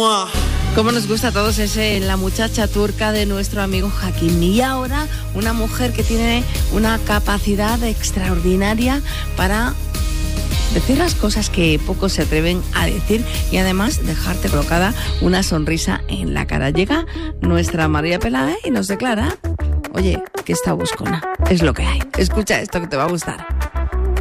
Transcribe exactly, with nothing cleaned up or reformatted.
Como nos gusta a todos ese La muchacha turca de nuestro amigo Hakim. Y ahora una mujer que tiene una capacidad extraordinaria para decir las cosas que pocos se atreven a decir y además dejarte colocada una sonrisa en la cara. Llega nuestra María Peláez y nos declara, oye, que está buscona. Es lo que hay. Escucha esto que te va a gustar.